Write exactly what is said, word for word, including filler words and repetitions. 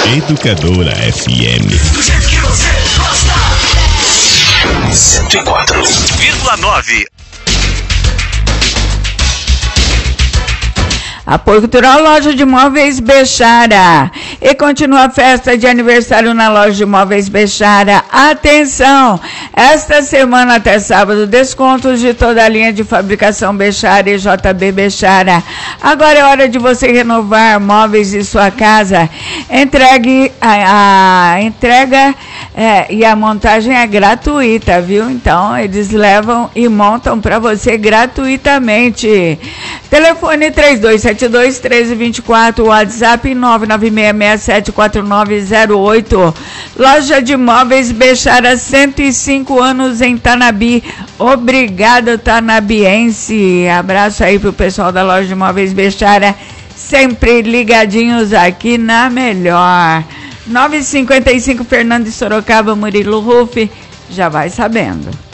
Educadora F M. Do jeito que você gosta. cento e quatro vírgula nove. Apoio Cultural, Loja de Móveis Bechara. E continua a festa de aniversário na Loja de Móveis Bechara. Atenção! Esta semana até sábado, descontos de toda a linha de fabricação Bechara e J B Bechara. Agora é hora de você renovar móveis de sua casa. Entregue a, a entrega é, e a montagem é gratuita, viu? Então, eles levam e montam para você gratuitamente. Telefone três dois sete dois, um três dois quatro, WhatsApp nove nove seis seis sete quatro nove zero oito. Loja de Móveis Bechara, cento e cinco anos em Tanabi. Obrigado, tanabiense. Abraço aí pro pessoal da Loja de Móveis Bechara, sempre ligadinhos aqui na melhor. nove e cinquenta e cinco, Fernando de Sorocaba, Murilo Ruff, já vai sabendo.